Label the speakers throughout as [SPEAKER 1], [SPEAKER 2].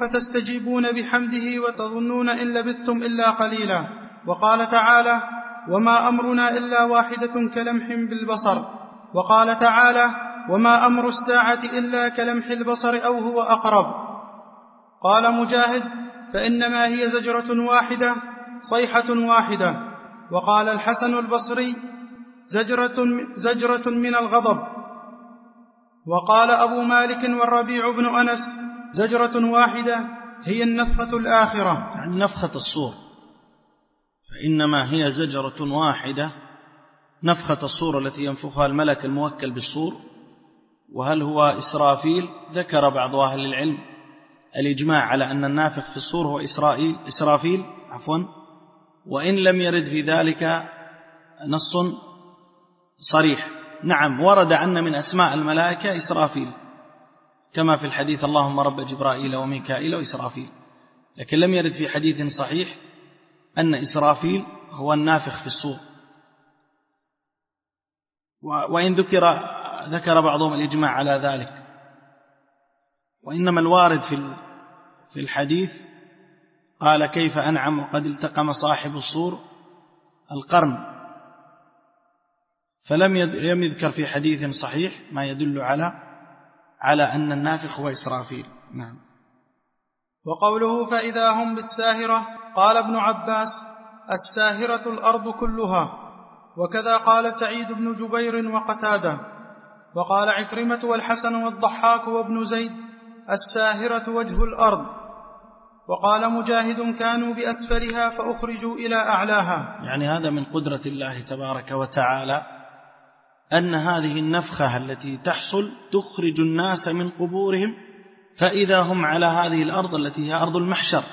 [SPEAKER 1] فتستجيبون بحمده وتظنون إن لبثتم إلا قليلا. وقال تعالى: وما أمرنا إلا واحدة كلمح بالبصر. وقال تعالى: وما أمر الساعة إلا كلمح البصر أو هو أقرب. قال مجاهد: فإنما هي زجرة واحدة، صيحة واحدة. وقال الحسن البصري: زجرة من الغضب. وقال أبو مالك والربيع بن أنس: زجرة واحدة هي النفخة الآخرة،
[SPEAKER 2] يعني نفخة الصور. فإنما هي زجرة واحدة، نفخة الصور التي ينفخها الملك الموكل بالصور. وهل هو إسرافيل؟ ذكر بعض أهل العلم الإجماع على أن النافخ في الصور هو إسرافيل، وإن لم يرد في ذلك نص صريح. نعم، ورد أن من أسماء الملائكة إسرافيل، كما في الحديث: اللهم رب جبرائيل وميكائيل وإسرافيل. لكن لم يرد في حديث صحيح أن إسرافيل هو النافخ في الصور. وإن ذكر بعضهم الإجماع على ذلك. وإنما الوارد في الحديث قال: كيف أنعم وقد التقم صاحب الصور القرن. فلم يذكر في حديث صحيح ما يدل على أن النافخ هو إسرافيل. نعم.
[SPEAKER 1] وقوله: فإذا هم بالساهرة، قال ابن عباس: الساهرة الأرض كلها. وكذا قال سعيد بن جبير وقتادة. وقال عكرمة والحسن والضحاك وابن زيد: الساهرة وجه الأرض. وقال مجاهد: كانوا بأسفلها فأخرجوا إلى أعلاها.
[SPEAKER 2] يعني هذا من قدرة الله تبارك وتعالى، أن هذه النفخة التي تحصل تخرج الناس من قبورهم، فإذا هم على هذه الأرض التي هي أرض المحشر.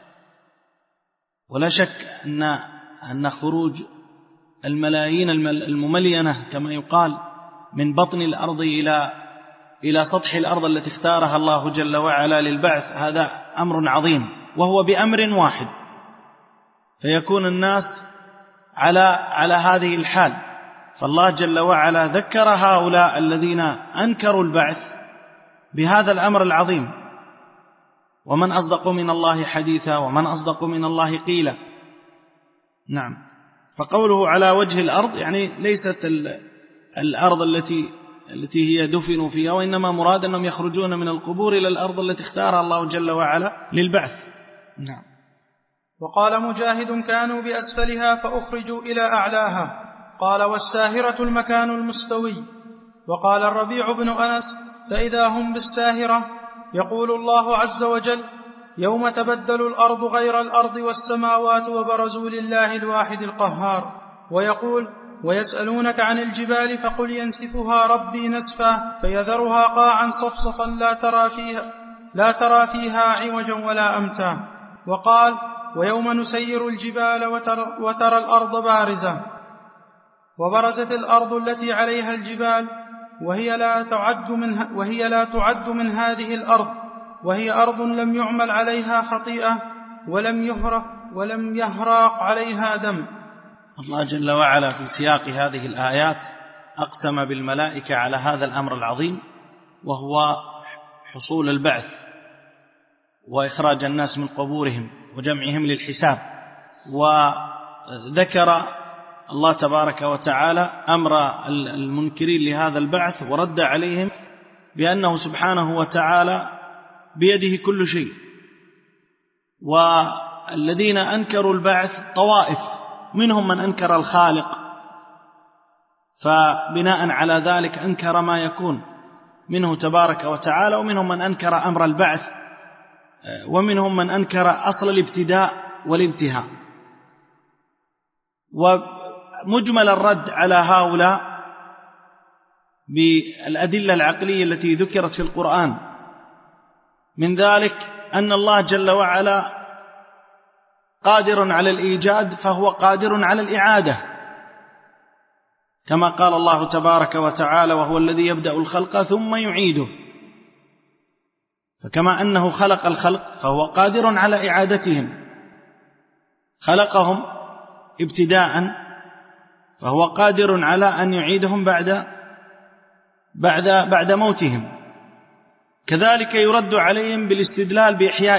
[SPEAKER 2] ولا شك أن خروج الملايين المملينة كما يقال من بطن الأرض إلى سطح الأرض التي اختارها الله جل وعلا للبعث، هذا أمر عظيم، وهو بأمر واحد، فيكون الناس على هذه الحال. فالله جل وعلا ذكر هؤلاء الذين أنكروا البعث بهذا الأمر العظيم. ومن أصدق من الله حديثا، ومن أصدق من الله قيلا. نعم. فقوله على وجه الأرض يعني ليست الأرض التي هي دفنوا فيها، وإنما مراد أنهم يخرجون من القبور إلى الأرض التي اختارها الله جل وعلا للبعث. نعم.
[SPEAKER 1] وقال مجاهد: كانوا بأسفلها فأخرجوا إلى أعلاها. قال: والساهرة المكان المستوي. وقال الربيع بن أنس: فإذا هم بالساهرة، يقول الله عز وجل: يوم تبدل الأرض غير الأرض والسماوات وبرزوا لله الواحد القهار. ويقول: ويسألونك عن الجبال فقل ينسفها ربي نسفا فيذرها قاعا صفصفا لا ترى فيها عوجا ولا أمتا. وقال: ويوم نسير الجبال وترى الأرض بارزة. وبرزت الأرض التي عليها الجبال، وهي لا تعد من هذه الأرض، وهي أرض لم يعمل عليها خطيئة ولم يهراق عليها دم.
[SPEAKER 2] الله جل وعلا في سياق هذه الآيات أقسم بالملائكة على هذا الأمر العظيم، وهو حصول البعث وإخراج الناس من قبورهم وجمعهم للحساب. وذكر الله تبارك وتعالى أمر المنكرين لهذا البعث، ورد عليهم بأنه سبحانه وتعالى بيده كل شيء. والذين أنكروا البعث طوائف، منهم من أنكر الخالق، فبناء على ذلك أنكر ما يكون منه تبارك وتعالى، ومنهم من أنكر أمر البعث، ومنهم من أنكر أصل الابتداء والانتهاء. ومجمل الرد على هؤلاء بالأدلة العقلية التي ذكرت في القرآن، من ذلك أن الله جل وعلا قادر على الإيجاد، فهو قادر على الإعادة، كما قال الله تبارك وتعالى: وهو الذي يبدأ الخلق ثم يعيده. فكما أنه خلق الخلق فهو قادر على إعادتهم، خلقهم ابتداء فهو قادر على أن يعيدهم بعد موتهم. كذلك يرد عليهم بالاستدلال بإحياء